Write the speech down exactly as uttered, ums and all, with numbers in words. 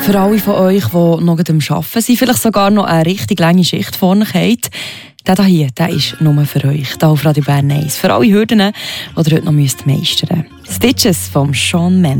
Für alle von euch, die noch am Arbeiten sind, vielleicht sogar noch eine richtig lange Schicht vor euch haben, der hier, der ist nur für euch, hier auf Radio Bern eins. Für alle Hürden, die ihr heute noch meistern müsst. Stitches von Shawn Mendes.